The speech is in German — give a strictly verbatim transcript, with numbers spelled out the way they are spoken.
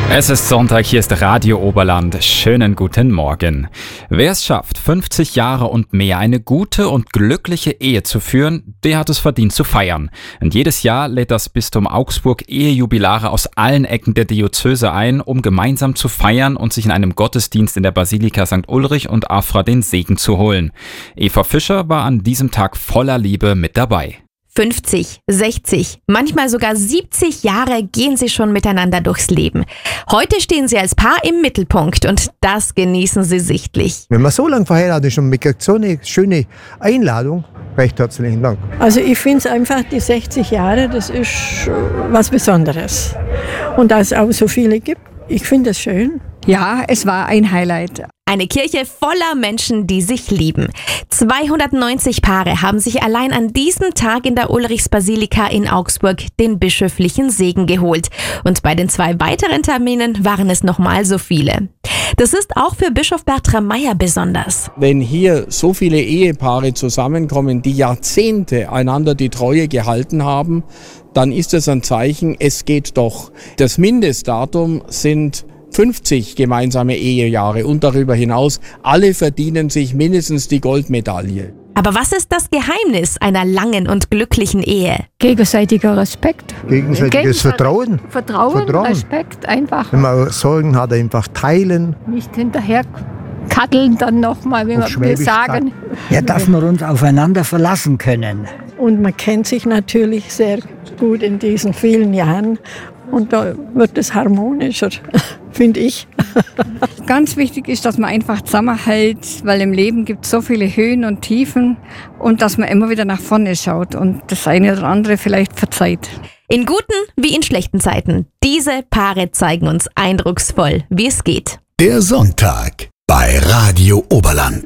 Es ist Sonntag, hier ist Radio Oberland. Schönen guten Morgen. Wer es schafft, fünfzig Jahre und mehr eine gute und glückliche Ehe zu führen, der hat es verdient zu feiern. Und jedes Jahr lädt das Bistum Augsburg Ehejubilare aus allen Ecken der Diözese ein, um gemeinsam zu feiern und sich in einem Gottesdienst in der Basilika Sankt Ulrich und Afra den Segen zu holen. Eva Fischer war an diesem Tag voller Liebe mit dabei. fünfzig, sechzig, manchmal sogar siebzig Jahre gehen sie schon miteinander durchs Leben. Heute stehen sie als Paar im Mittelpunkt und das genießen sie sichtlich. Wenn man so lange verheiratet ist und man kriegt so eine schöne Einladung, recht herzlichen Dank. Also ich finde es einfach, die sechzig Jahre, das ist was Besonderes. Und da es auch so viele gibt, ich finde es schön. Ja, es war ein Highlight. Eine Kirche voller Menschen, die sich lieben. zweihundertneunzig Paare haben sich allein an diesem Tag in der Ulrichsbasilika in Augsburg den bischöflichen Segen geholt. Und bei den zwei weiteren Terminen waren es nochmal so viele. Das ist auch für Bischof Bertram Meyer besonders. Wenn hier so viele Ehepaare zusammenkommen, die Jahrzehnte einander die Treue gehalten haben, dann ist es ein Zeichen, es geht doch. Das Mindestdatum sind fünfzig gemeinsame Ehejahre und darüber hinaus. Alle verdienen sich mindestens die Goldmedaille. Aber was ist das Geheimnis einer langen und glücklichen Ehe? Gegenseitiger Respekt. Gegenseitiges Gegenseit- Vertrauen. Vertrauen, Vertrauen. Respekt, einfach. Wenn man Sorgen hat, einfach teilen. Nicht hinterher kaddeln dann nochmal, wenn Auf wir Schwäbisch sagen. Ja, dass wir uns aufeinander verlassen können. Und man kennt sich natürlich sehr gut in diesen vielen Jahren. Und da wird es harmonischer, finde ich. Ganz wichtig ist, dass man einfach zusammenhält, weil im Leben gibt es so viele Höhen und Tiefen und dass man immer wieder nach vorne schaut und das eine oder andere vielleicht verzeiht. In guten wie in schlechten Zeiten. Diese Paare zeigen uns eindrucksvoll, wie es geht. Der Sonntag bei Radio Oberland.